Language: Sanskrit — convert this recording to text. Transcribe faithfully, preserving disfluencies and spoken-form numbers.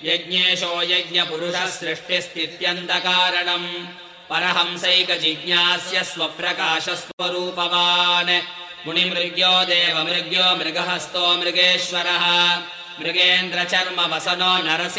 यज्ञेशो यज्ञपुरुषः सृष्टिस्थित्यन्तकारणम् परहंसैकजिज्ञास्य स्वप्रकाशस्वरूपवान् मुनिमृग्यो देवमृग्यो मृगहस्तो मृगेश्वरः मृगेन्द्रचर्मवसनो नरसि